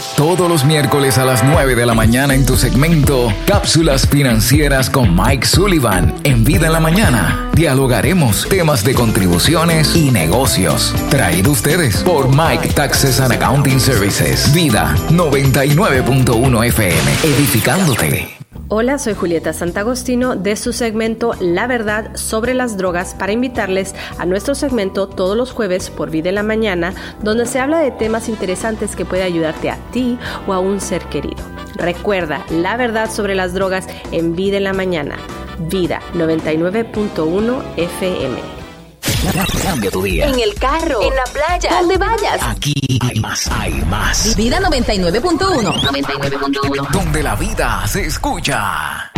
Todos los miércoles a las 9 de la mañana en tu segmento Cápsulas Financieras con Mike Sullivan en Vida en la Mañana. Dialogaremos temas de contribuciones y negocios. Traído ustedes por Mike Taxes and Accounting Services. Vida 99.1 FM. Edificándote. Hola, soy Julieta Santagostino de su segmento La Verdad sobre las Drogas para invitarles a nuestro segmento todos los jueves por Vida en la Mañana, donde se habla de temas interesantes que puede ayudarte a ti o a un ser querido. Recuerda, La Verdad sobre las Drogas en Vida en la Mañana. Vida 99.1 FM. Cambia tu día. En el carro, en la playa, donde vayas. Aquí hay más. Vida 99.1. 99.1. Donde la vida se escucha.